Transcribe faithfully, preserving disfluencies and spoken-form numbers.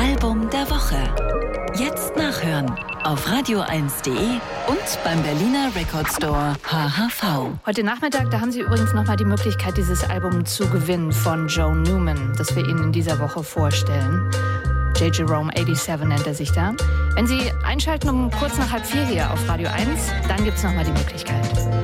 Album der Woche. Jetzt nachhören auf radio eins punkt de und beim Berliner Record Store H H V. Heute Nachmittag, da haben Sie übrigens nochmal die Möglichkeit, dieses Album zu gewinnen von Joe Newman, das wir Ihnen in dieser Woche vorstellen. J. Jerome siebenundachtzig nennt er sich da. Wenn Sie einschalten um kurz nach halb vier hier auf Radio eins, dann gibt es nochmal die Möglichkeit.